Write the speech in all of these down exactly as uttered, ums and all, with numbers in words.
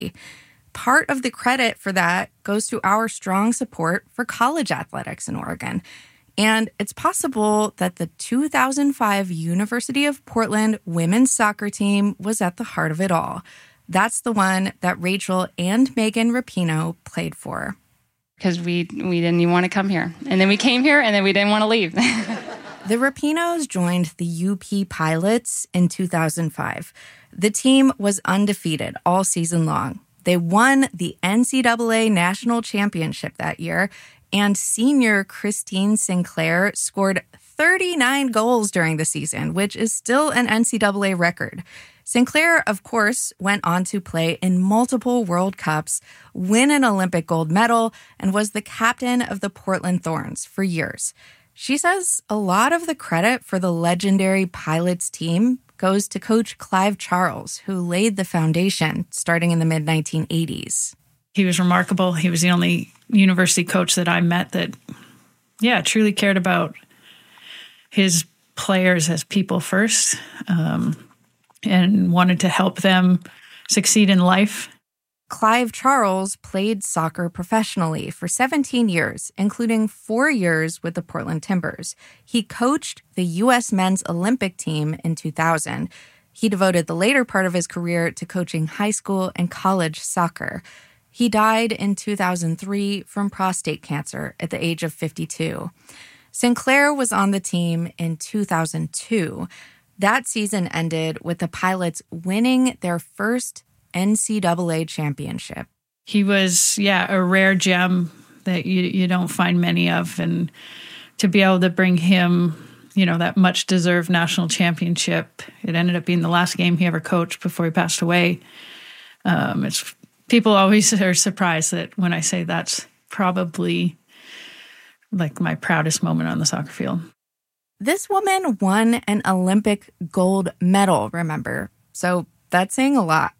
Part of the credit for that goes to our strong support for college athletics in Oregon. And it's possible that the two thousand five University of Portland women's soccer team was at the heart of it all. That's the one that Rachel and Megan Rapinoe played for. Because we, we didn't even want to come here. And then we came here, and then we didn't want to leave. The Rapinoes joined the U P Pilots in two thousand five. The team was undefeated all season long. They won the N C double A National Championship that year, and senior Christine Sinclair scored thirty-nine goals during the season, which is still an N C double A record. Sinclair, of course, went on to play in multiple World Cups, win an Olympic gold medal, and was the captain of the Portland Thorns for years. She says a lot of the credit for the legendary Pilots team goes to Coach Clive Charles, who laid the foundation starting in the mid nineteen eighties. He was remarkable. He was the only university coach that I met that, yeah, truly cared about his players as people first, um, and wanted to help them succeed in life. Clive Charles played soccer professionally for seventeen years, including four years with the Portland Timbers. He coached the U S men's Olympic team in two thousand. He devoted the later part of his career to coaching high school and college soccer. He died in two thousand three from prostate cancer at the age of fifty-two. Sinclair was on the team in two thousand two. That season ended with the Pilots winning their first N C double A championship. He was, yeah, a rare gem that you you don't find many of. And to be able to bring him, you know, that much-deserved national championship, it ended up being the last game he ever coached before he passed away. Um, it's people always are surprised that when I say that's probably like my proudest moment on the soccer field. This woman won an Olympic gold medal, remember? So that's saying a lot.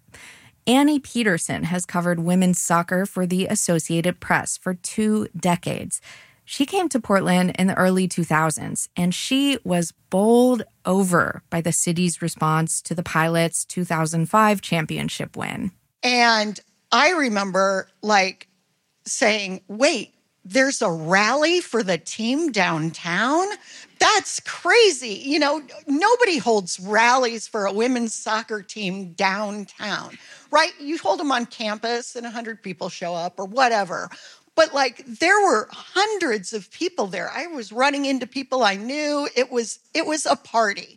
Annie Peterson has covered women's soccer for the Associated Press for two decades. She came to Portland in the early two thousands, and she was bowled over by the city's response to the Pilots' two thousand five championship win. And I remember, like, saying, wait, there's a rally for the team downtown? That's crazy. You know, nobody holds rallies for a women's soccer team downtown, right? You hold them on campus and one hundred people show up or whatever. But, like, there were hundreds of people there. I was running into people I knew. It was, it was a party.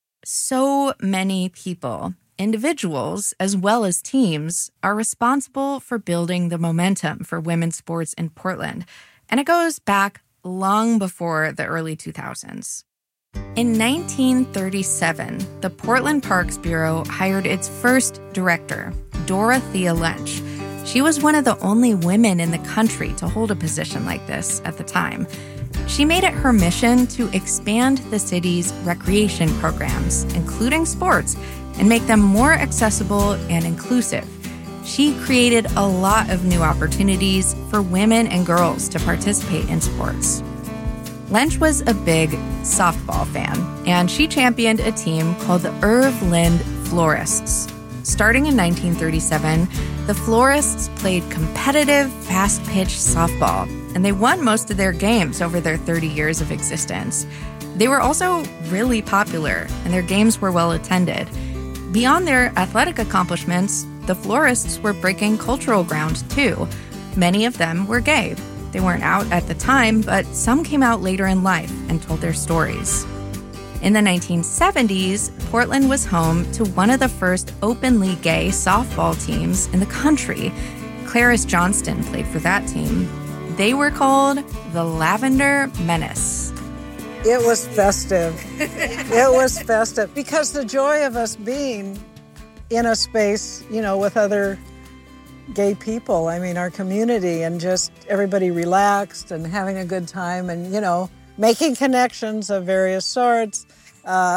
So many people, individuals as well as teams, are responsible for building the momentum for women's sports in Portland. And it goes back long before the early two thousands. In nineteen thirty-seven, the Portland Parks Bureau hired its first director, Dorothea Lynch. She was one of the only women in the country to hold a position like this at the time. She made it her mission to expand the city's recreation programs, including sports, and make them more accessible and inclusive. She created a lot of new opportunities for women and girls to participate in sports. Lynch was a big softball fan, and she championed a team called the Irv Lind Florists. Starting in nineteen thirty-seven, the Florists played competitive, fast-pitch softball, and they won most of their games over their thirty years of existence. They were also really popular, and their games were well attended. Beyond their athletic accomplishments, the Florists were breaking cultural ground, too. Many of them were gay. They weren't out at the time, but some came out later in life and told their stories. In the nineteen seventies, Portland was home to one of the first openly gay softball teams in the country. Clarice Johnston played for that team. They were called the Lavender Menace. It was festive. It was festive because the joy of us being in a space, you know, with other gay people, I mean, our community, and just everybody relaxed and having a good time and, you know, making connections of various sorts. Uh,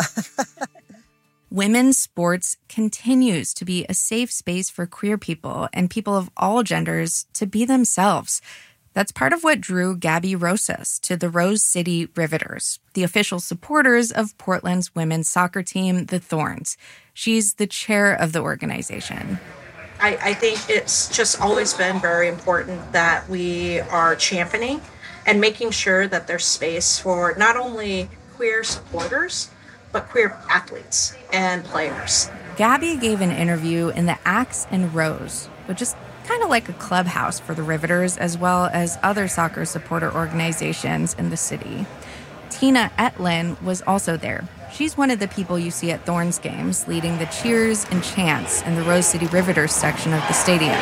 Women's sports continues to be a safe space for queer people and people of all genders to be themselves. That's part of what drew Gabby Rosas to the Rose City Riveters, the official supporters of Portland's women's soccer team, the Thorns. She's the chair of the organization. I, I think it's just always been very important that we are championing and making sure that there's space for not only queer supporters, but queer athletes and players. Gabby gave an interview in the Axe and Rose, which is kind of like a clubhouse for the Riveters, as well as other soccer supporter organizations in the city. Tina Etlin was also there. She's one of the people you see at Thorns games, leading the cheers and chants in the Rose City Riveters section of the stadium.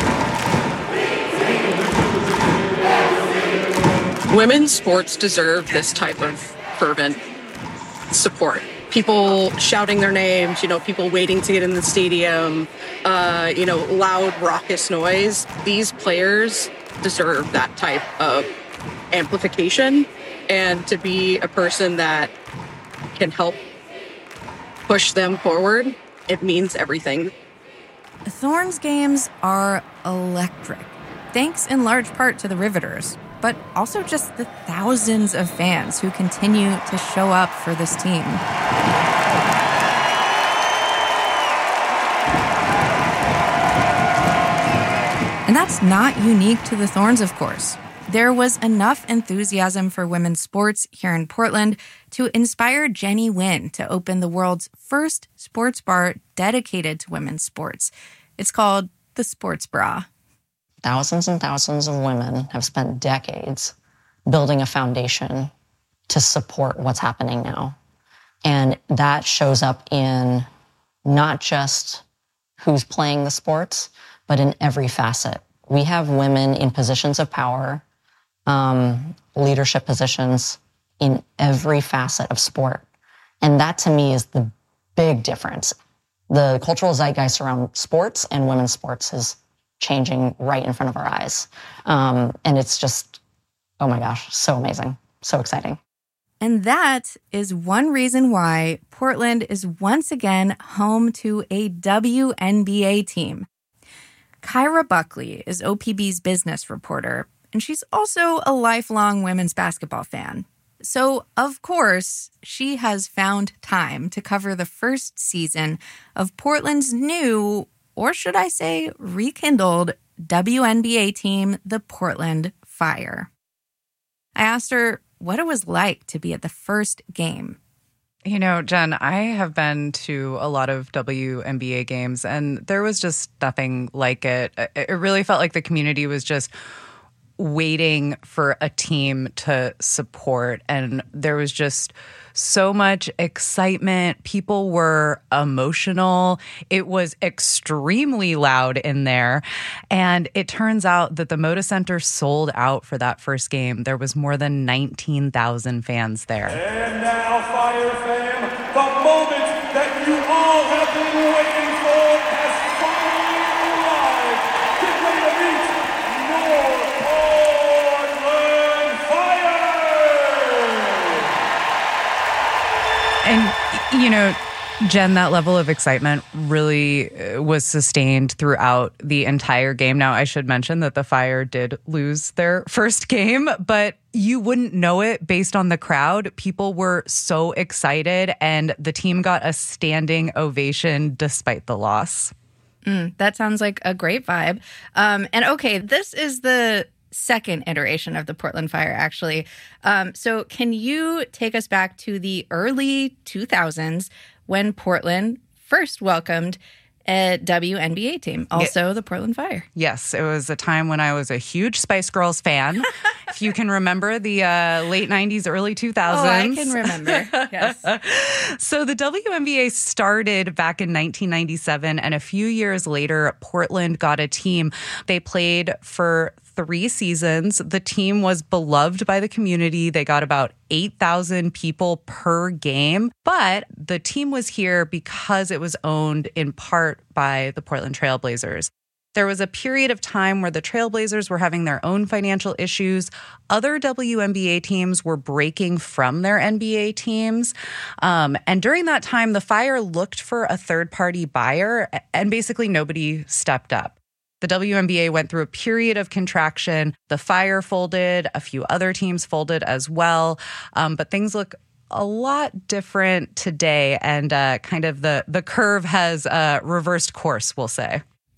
Women's sports deserve this type of fervent support. People shouting their names, you know, people waiting to get in the stadium, uh, you know, loud, raucous noise. These players deserve that type of amplification, and to be a person that can help push them forward, it means everything. Thorns games are electric, thanks in large part to the Riveters, but also just the thousands of fans who continue to show up for this team. And that's not unique to the Thorns, of course. There was enough enthusiasm for women's sports here in Portland to inspire Jenny Wynn to open the world's first sports bar dedicated to women's sports. It's called the Sports Bra. Thousands and thousands of women have spent decades building a foundation to support what's happening now. And that shows up in not just who's playing the sports, but in every facet. We have women in positions of power, um, leadership positions in every facet of sport. And that to me is the big difference. The cultural zeitgeist around sports and women's sports is changing right in front of our eyes. Um, and it's just, oh my gosh, so amazing, so exciting. And that is one reason why Portland is once again home to a W N B A team. Kyra Buckley is O P B's business reporter, and she's also a lifelong women's basketball fan. So, of course, she has found time to cover the first season of Portland's new, or should I say rekindled, W N B A team, the Portland Fire. I asked her what it was like to be at the first game. You know, Jen, I have been to a lot of W N B A games, and there was just nothing like it. It really felt like the community was just waiting for a team to support, and there was just so much excitement. People were emotional. It was extremely loud in there, and it turns out that the Moda Center sold out for that first game. There was more than nineteen thousand fans there. And now, Fire fam, the moment that you all have been waiting for has finally arrived. Get ready to meet North Portland Fire! And, you know, Jen, that level of excitement really was sustained throughout the entire game. Now, I should mention that the Fire did lose their first game, but you wouldn't know it based on the crowd. People were so excited, and the team got a standing ovation despite the loss. Mm, that sounds like a great vibe. Um, and okay, this is the second iteration of the Portland Fire, actually. Um, so can you take us back to the early two thousands when Portland first welcomed a W N B A team, also the Portland Fire? Yes, it was a time when I was a huge Spice Girls fan. If you can remember the uh, late nineties, early two thousands. Oh, I can remember, yes. So the W N B A started back in nineteen ninety-seven, and a few years later, Portland got a team. They played for three seasons. The team was beloved by the community. They got about eight thousand people per game. But the team was here because it was owned in part by the Portland Trail Blazers. There was a period of time where the Trailblazers were having their own financial issues. Other W N B A teams were breaking from their N B A teams. Um, and during that time, the Fire looked for a third-party buyer, and basically nobody stepped up. The W N B A went through a period of contraction. The Fire folded. A few other teams folded as well. Um, but things look a lot different today, and uh, kind of the, the curve has uh, reversed course, we'll say.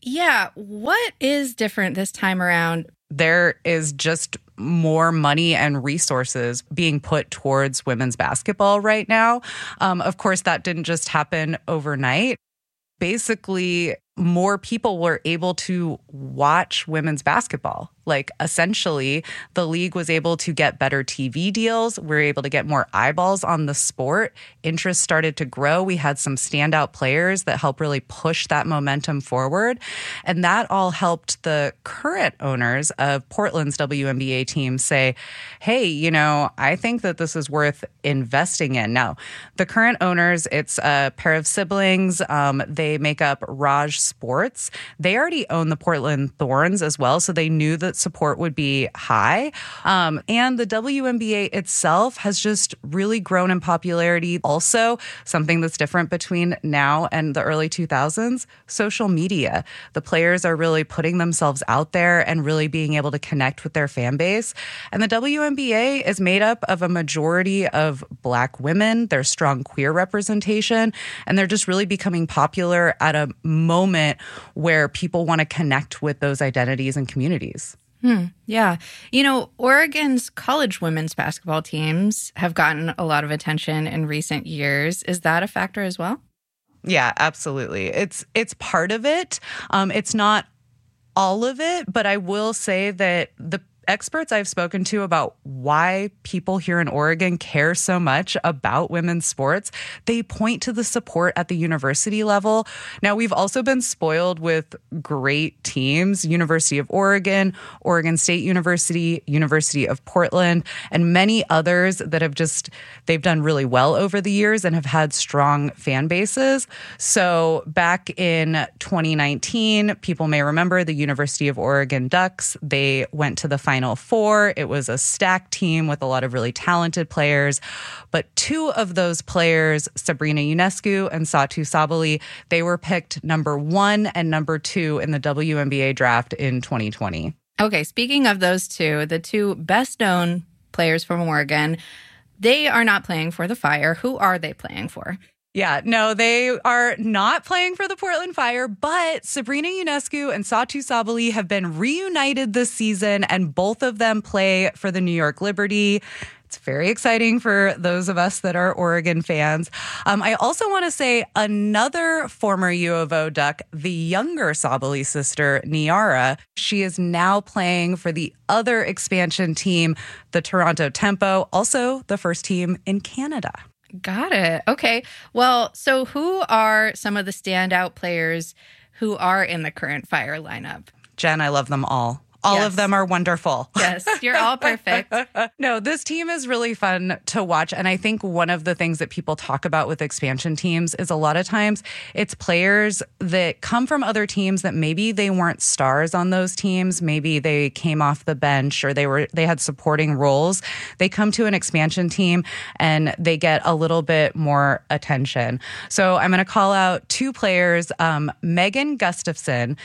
Yeah. What is different this time around? There is just more money and resources being put towards women's basketball right now. Um, of course, that didn't just happen overnight. Basically, more people were able to watch women's basketball. Like, essentially, the league was able to get better T V deals. We were able to get more eyeballs on the sport. Interest started to grow. We had some standout players that helped really push that momentum forward. And that all helped the current owners of Portland's W N B A team say, hey, you know, I think that this is worth investing in. Now, the current owners, it's a pair of siblings. Um, they make up Raj Sports. They already own the Portland Thorns as well, so they knew that support would be high. Um, and the W N B A itself has just really grown in popularity. Also, something that's different between now and the early two thousands, social media. The players are really putting themselves out there and really being able to connect with their fan base. And the W N B A is made up of a majority of Black women. There's strong queer representation, and they're just really becoming popular at a moment where people want to connect with those identities and communities. Hmm, yeah. You know, Oregon's college women's basketball teams have gotten a lot of attention in recent years. Is that a factor as well? Yeah, absolutely. It's it's part of it. Um, it's not all of it, but I will say that the experts I've spoken to about why people here in Oregon care so much about women's sports, they point to the support at the university level. Now, we've also been spoiled with great teams, University of Oregon, Oregon State University, University of Portland, and many others that have just, they've done really well over the years and have had strong fan bases. So back in twenty nineteen, people may remember the University of Oregon Ducks. They went to the final Final Four. It was a stacked team with a lot of really talented players. But two of those players, Sabrina Ionescu and Satou Sabally, they were picked number one and number two in the W N B A draft in twenty twenty. Okay, speaking of those two, the two best-known players from Oregon, they are not playing for the Fire. Who are they playing for? Yeah, no, they are not playing for the Portland Fire, but Sabrina Ionescu and Satou Sabally have been reunited this season, and both of them play for the New York Liberty. It's very exciting for those of us that are Oregon fans. Um, I also want to say another former U of O Duck, the younger Sabally sister, Niara, she is now playing for the other expansion team, the Toronto Tempo, also the first team in Canada. Got it. Okay. Well, so who are some of the standout players who are in the current Fire lineup? Jen, I love them all. All Yes. of them are wonderful. Yes, you're all perfect. No, this team is really fun to watch. And I think one of the things that people talk about with expansion teams is a lot of times it's players that come from other teams that maybe they weren't stars on those teams. Maybe they came off the bench or they were they had supporting roles. They come to an expansion team and they get a little bit more attention. So I'm going to call out two players, um, Megan Gustafson.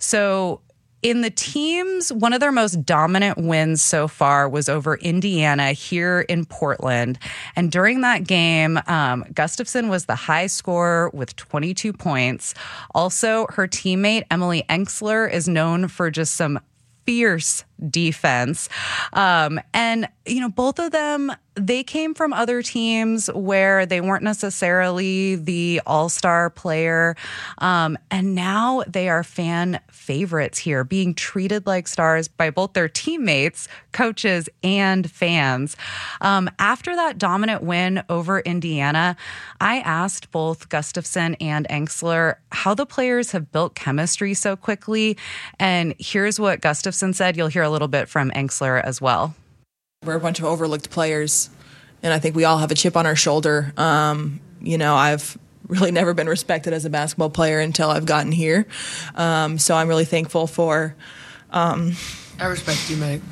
So in the teams, one of their most dominant wins so far was over Indiana here in Portland. And during that game, um, Gustafson was the high scorer with twenty-two points. Also, her teammate, Emily Enksler, is known for just some fierce defense. Um, and, you know, both of them, they came from other teams where they weren't necessarily the all-star player. Um, and now they are fan favorites here, being treated like stars by both their teammates, coaches, and fans. Um, after that dominant win over Indiana, I asked both Gustafson and Enksler how the players have built chemistry so quickly. And here's what Gustafson said. You'll hear a little bit from Enksler as well. We're a bunch of overlooked players, and I think we all have a chip on our shoulder. Um, you know, I've really never been respected as a basketball player until I've gotten here. Um, so I'm really thankful for... Um, I respect you, Meg.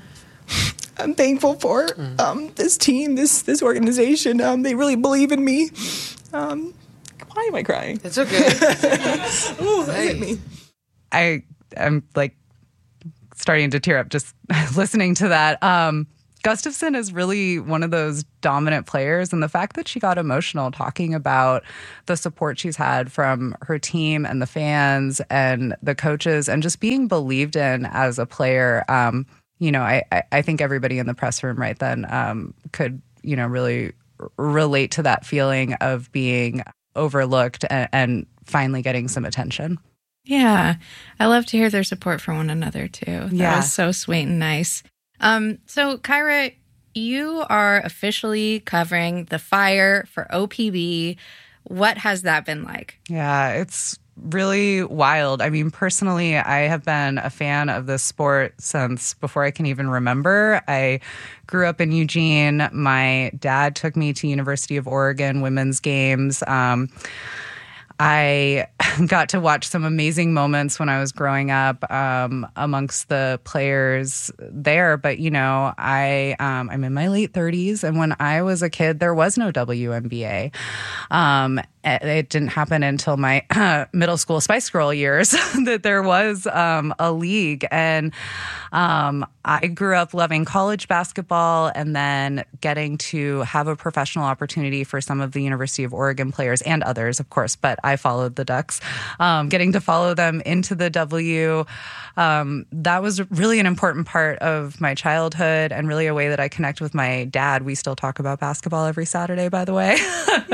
I'm thankful for um, this team, this this organization. Um, they really believe in me. Um, why am I crying? It's okay. Ooh, that hit me. I am like... starting to tear up just listening to that. Um, Gustafson is really one of those dominant players. And the fact that she got emotional talking about the support she's had from her team and the fans and the coaches and just being believed in as a player, um, you know, I, I think everybody in the press room right then um, could, you know, really relate to that feeling of being overlooked and, and finally getting some attention. Yeah. I love to hear their support for one another, too. That Yeah. was so sweet and nice. Um, so, Kyra, you are officially covering the Fire for O P B. What has that been like? Yeah, it's really wild. I mean, personally, I have been a fan of this sport since before I can even remember. I grew up in Eugene. My dad took me to University of Oregon women's games. Um, I got to watch some amazing moments when I was growing up um, amongst the players there. But, you know, I, um, I'm in my late thirties. And when I was a kid, there was no W N B A. Um, it didn't happen until my uh, middle school Spice Girl years that there was um, a league. And um, I grew up loving college basketball and then getting to have a professional opportunity for some of the University of Oregon players and others, of course, but I followed the Ducks. Um, getting to follow them into the W, um, that was really an important part of my childhood and really a way that I connect with my dad. We still talk about basketball every Saturday, by the way.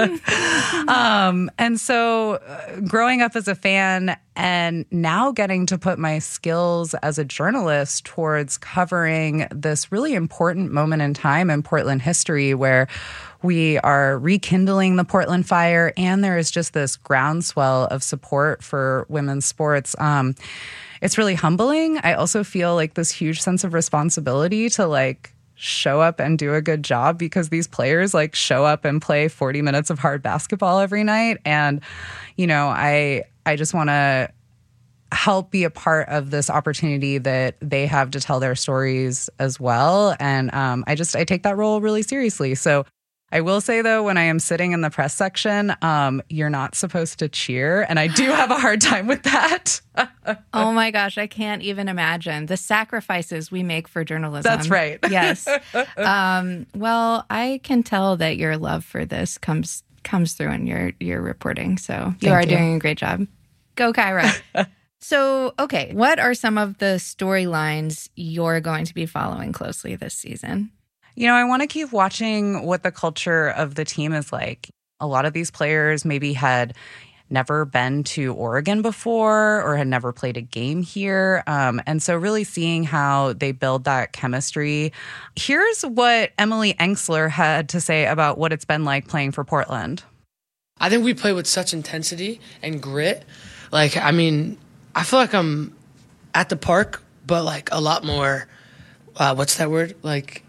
um, and so uh, growing up as a fan and now getting to put my skills as a journalist towards covering this really important moment in time in Portland history where we are rekindling the Portland Fire and there is just this groundswell of support for women's sports. Um, it's really humbling. I also feel like this huge sense of responsibility to like show up and do a good job because these players like show up and play forty minutes of hard basketball every night. And, you know, I, I just want to help be a part of this opportunity that they have to tell their stories as well. And um, I just, I take that role really seriously. So I will say, though, when I am sitting in the press section, um, you're not supposed to cheer. And I do have a hard time with that. Oh, my gosh. I can't even imagine the sacrifices we make for journalism. That's right. Yes. Um, well, I can tell that your love for this comes comes through in your, your reporting. So you Thank are you. doing a great job. Go, Kyra. So, okay, what are some of the storylines you're going to be following closely this season? You know, I want to keep watching what the culture of the team is like. A lot of these players maybe had never been to Oregon before or had never played a game here. Um, and so really seeing how they build that chemistry. Here's what Emily Engsler had to say about what it's been like playing for Portland. I think we play with such intensity and grit. Like, I mean, I feel like I'm at the park, but like a lot more, uh, what's that word? Like,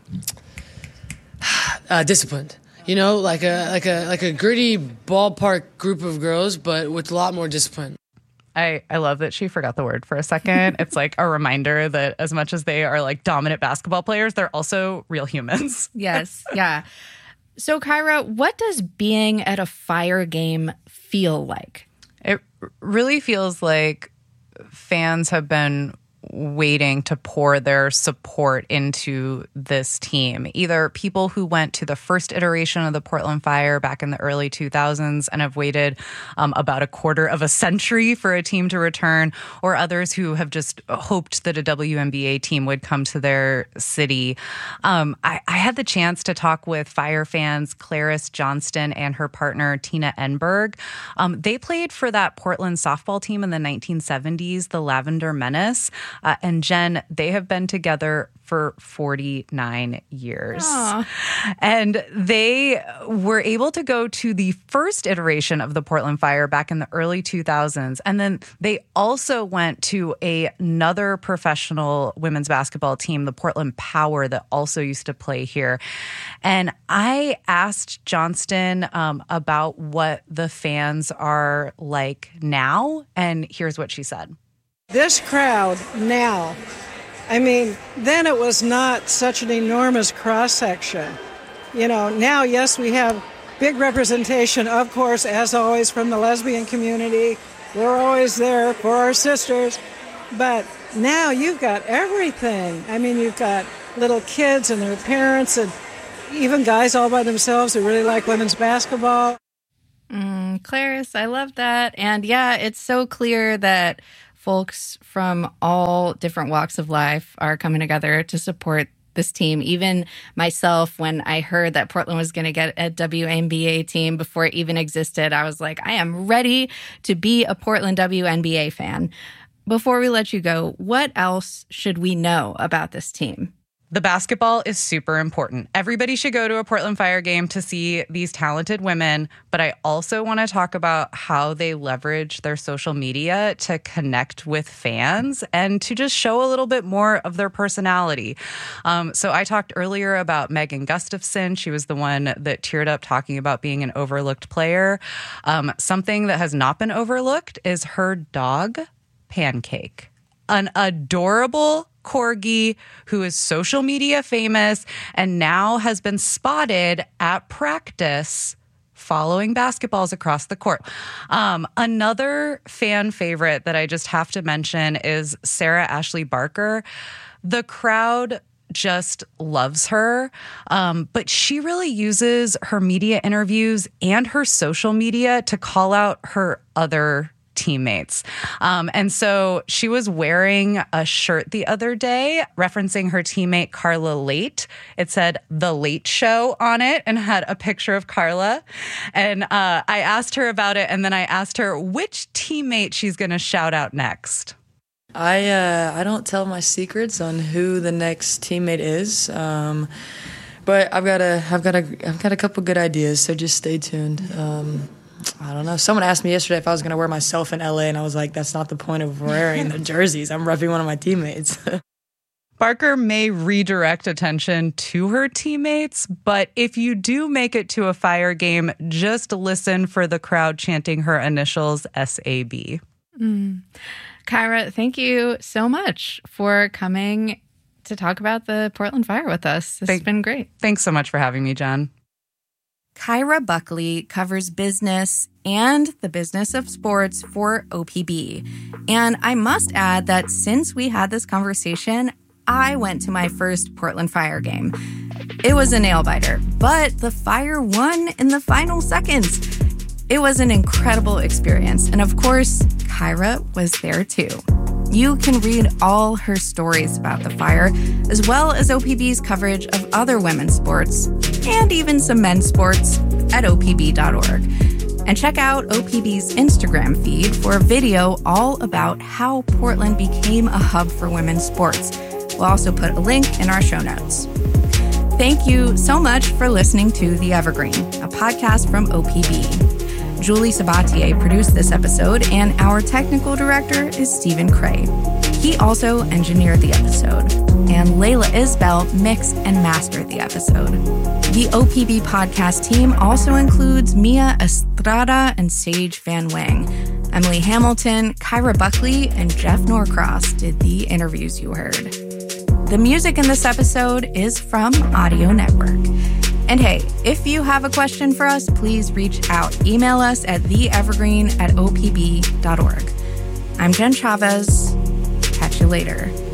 uh, disciplined. You know, like a like a like a gritty ballpark group of girls, but with a lot more discipline. I, I love that she forgot the word for a second. It's like a reminder that as much as they are like dominant basketball players, they're also real humans. Yes, yeah. So, Kyra, what does being at a Fire game feel like? It really feels like fans have been waiting to pour their support into this team. Either people who went to the first iteration of the Portland Fire back in the early two thousands and have waited um, about a quarter of a century for a team to return, or others who have just hoped that a W N B A team would come to their city. Um, I, I had the chance to talk with Fire fans Clarice Johnston and her partner Tina Enberg. Um, they played for that Portland softball team in the nineteen seventies, the Lavender Menace. Uh, and Jen, they have been together for forty-nine years. Aww. And they were able to go to the first iteration of the Portland Fire back in the early two thousands. And then they also went to a, another professional women's basketball team, the Portland Power, that also used to play here. And I asked Johnston um, about what the fans are like now. And here's what she said. This crowd now, I mean, then it was not such an enormous cross-section. You know, now, yes, we have big representation, of course, as always, from the lesbian community. We're always there for our sisters. But now you've got everything. I mean, you've got little kids and their parents and even guys all by themselves who really like women's basketball. Mm, Clarice, I love that. And yeah, it's so clear that folks from all different walks of life are coming together to support this team. Even myself, when I heard that Portland was going to get a W N B A team before it even existed, I was like, I am ready to be a Portland W N B A fan. Before we let you go, what else should we know about this team? The basketball is super important. Everybody should go to a Portland Fire game to see these talented women, but I also want to talk about how they leverage their social media to connect with fans and to just show a little bit more of their personality. Um, so I talked earlier about Megan Gustafson. She was the one that teared up talking about being an overlooked player. Um, something that has not been overlooked is her dog, Pancake, an adorable corgi who is social media famous and now has been spotted at practice following basketballs across the court. Um, another fan favorite that I just have to mention is Sarah Ashley Barker. The crowd just loves her, um, but she really uses her media interviews and her social media to call out her other teammates. Um, and so she was wearing a shirt the other day referencing her teammate Carla Late. It said The Late Show on it and had a picture of Carla. And uh, I asked her about it, and then I asked her which teammate she's going to shout out next. I uh, I don't tell my secrets on who the next teammate is, um, but I've got a I've got a I've got a couple good ideas. So just stay tuned. Um, I don't know. Someone asked me yesterday if I was going to wear myself in L A, and I was like, that's not the point of wearing the jerseys. I'm repping one of my teammates. Barker may redirect attention to her teammates, but if you do make it to a Fire game, just listen for the crowd chanting her initials, S A B. Mm. Kyra, thank you so much for coming to talk about the Portland Fire with us. This Thank, has been great. Thanks so much for having me, Jen. Kyra Buckley covers business and the business of sports for O P B. And I must add that since we had this conversation, I went to my first Portland Fire game. It was a nail-biter, but the Fire won in the final seconds. It was an incredible experience. And of course, Kyra was there too. You can read all her stories about the Fire, as well as O P B's coverage of other women's sports, and even some men's sports, at O P B dot org. And check out O P B's Instagram feed for a video all about how Portland became a hub for women's sports. We'll also put a link in our show notes. Thank you so much for listening to The Evergreen, a podcast from O P B. Julie Sabatier produced this episode, and our technical director is Stephen Cray. He also engineered the episode, and Layla Isbell mixed and mastered the episode. The O P B podcast team also includes Mia Estrada and Sage Van Wang. Emily Hamilton, Kyra Buckley, and Jeff Norcross did the interviews you heard. The music in this episode is from Audio Network. And hey, if you have a question for us, please reach out. Email us at theevergreen at O P B dot org. I'm Jen Chavez. Catch you later.